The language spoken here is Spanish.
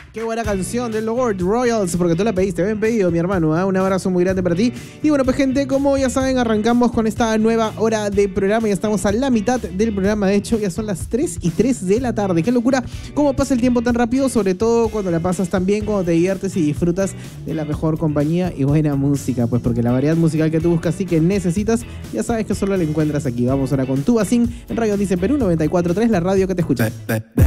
Qué buena canción de Lord Royals, porque tú la pediste, bien pedido, mi hermano, ¿eh? Un abrazo muy grande para ti. Y bueno, pues gente, como ya saben, arrancamos con esta nueva hora de programa. Ya estamos a la mitad del programa, de hecho, ya son las 3:03 de la tarde. Qué locura, cómo pasa el tiempo tan rápido, sobre todo cuando la pasas tan bien, cuando te diviertes y disfrutas de la mejor compañía y buena música, pues porque la variedad musical que tú buscas y que necesitas, ya sabes que solo la encuentras aquí. Vamos ahora con Tubacín en Radio Dice Perú 94.3, la radio que te escucha.